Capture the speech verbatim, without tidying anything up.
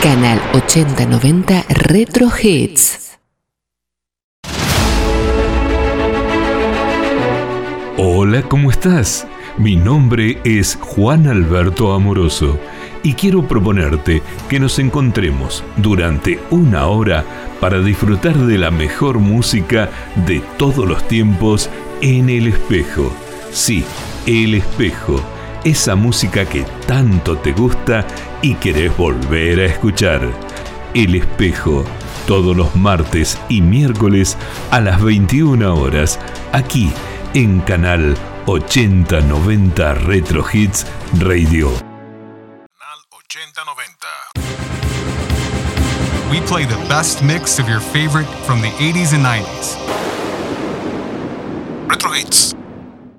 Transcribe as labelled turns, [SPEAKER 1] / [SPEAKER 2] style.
[SPEAKER 1] Canal ochenta noventa Retro Hits.
[SPEAKER 2] Hola, ¿cómo estás? Mi nombre es Juan Alberto Amoroso y quiero proponerte que nos encontremos durante una hora para disfrutar de la mejor música de todos los tiempos en El Espejo. Sí, El Espejo, esa música que tanto te gusta y querés volver a escuchar. El Espejo, todos los martes y miércoles a las veintiuna horas, aquí en Canal ochenta noventa Retro Hits Radio.
[SPEAKER 3] Canal ochenta noventa. We play the best mix of your favorite from the eighties and nineties. Retro Hits.